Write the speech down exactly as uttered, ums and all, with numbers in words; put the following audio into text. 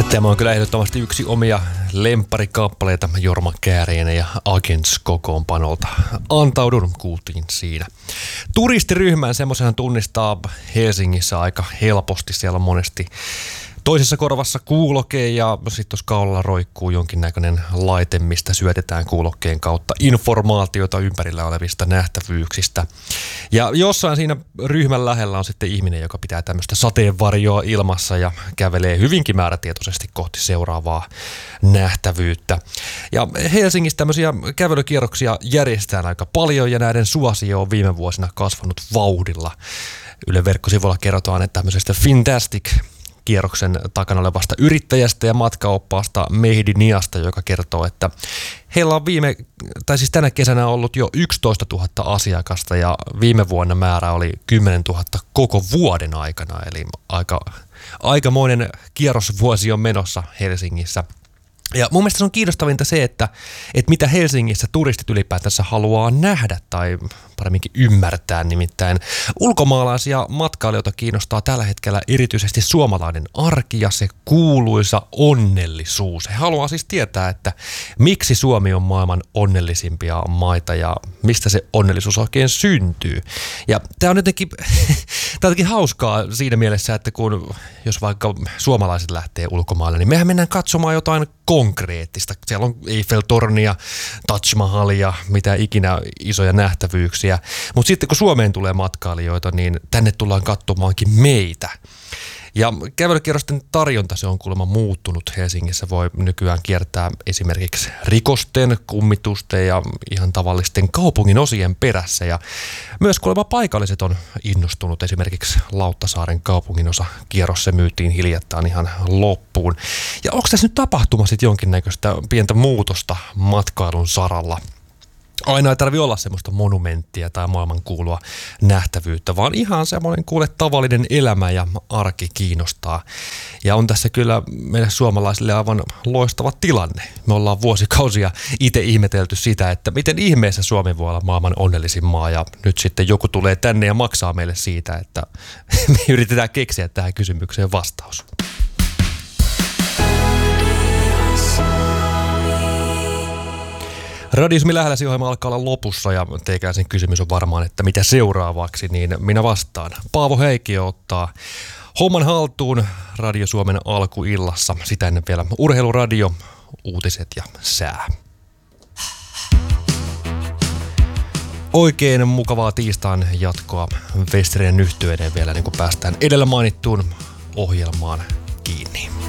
Tämä on kyllä ehdottomasti yksi omia lempparikappaleita Jorma Kääriäinen ja Agents kokoonpanolta. Antaudun kuultiin siinä. Turistiryhmän semmoisenhan tunnistaa Helsingissä aika helposti. Siellä on monesti toisessa korvassa kuuloke ja sitten tuossa kaulalla roikkuu jonkinnäköinen laite, mistä syötetään kuulokkeen kautta informaatiota ympärillä olevista nähtävyyksistä. Ja jossain siinä ryhmän lähellä on sitten ihminen, joka pitää tämmöistä sateenvarjoa ilmassa ja kävelee hyvinkin määrätietoisesti kohti seuraavaa nähtävyyttä. Ja Helsingissä tämmöisiä kävelykierroksia järjestetään aika paljon ja näiden suosio on viime vuosina kasvanut vauhdilla. Yle verkkosivuilla kerrotaan, että tämmöisestä Fintastic kierroksen takana olevasta yrittäjästä ja matkaoppaasta Mehdi Niasta, joka kertoo, että heillä on viime, tai siis tänä kesänä ollut jo yksitoista tuhatta asiakasta ja viime vuonna määrä oli kymmenen tuhatta koko vuoden aikana, eli aika, aikamoinen kierrosvuosi on menossa Helsingissä. Ja mun mielestä se on kiinnostavinta se, että, että mitä Helsingissä turistit ylipäätänsä haluaa nähdä tai paremminkin ymmärtää. Nimittäin ulkomaalaisia matkailijoita kiinnostaa tällä hetkellä erityisesti suomalainen arki ja se kuuluisa onnellisuus. He haluaa siis tietää, että miksi Suomi on maailman onnellisimpia maita ja mistä se onnellisuus oikein syntyy. Ja tämä on jotenkin, tämä on jotenkin hauskaa siinä mielessä, että kun jos vaikka suomalaiset lähtee ulkomaille, niin mehän mennään katsomaan jotain konkreettista. Siellä on Eiffel-tornia, Taj Mahalia, mitä ikinä isoja nähtävyyksiä. Mutta sitten kun Suomeen tulee matkailijoita, niin tänne tullaan katsomaankin meitä. Ja kävelykierrosten tarjonta se on kuulemma muuttunut. Helsingissä voi nykyään kiertää esimerkiksi rikosten, kummitusten ja ihan tavallisten kaupungin osien perässä. Ja myös kuulemma paikalliset on innostunut. Esimerkiksi Lauttasaaren kaupunginosa kierros se myytiin hiljattain ihan loppuun. Ja onko tässä nyt tapahtumassa jonkinnäköistä pientä muutosta matkailun saralla? Aina ei tarvitse olla semmoista monumenttia tai maailmankuulua nähtävyyttä, vaan ihan semmoinen kuule tavallinen elämä ja arki kiinnostaa. Ja on tässä kyllä meille suomalaisille aivan loistava tilanne. Me ollaan vuosikausia itse ihmetelty sitä, että miten ihmeessä Suomi voi olla maailman onnellisin maa ja nyt sitten joku tulee tänne ja maksaa meille siitä, että me yritetään keksiä tähän kysymykseen vastaus. Radioismi lähelläsi ohjelma alkaa olla lopussa ja teikäisen kysymys on varmaan, että mitä seuraavaksi, niin minä vastaan. Paavo Heikkio ottaa homman haltuun Radio Suomen alkuillassa. Sitä ennen vielä urheiluradio, uutiset ja sää. Oikein mukavaa tiistain jatkoa Westerinen yhtyeiden vielä, niin kuin päästään edellä mainittuun ohjelmaan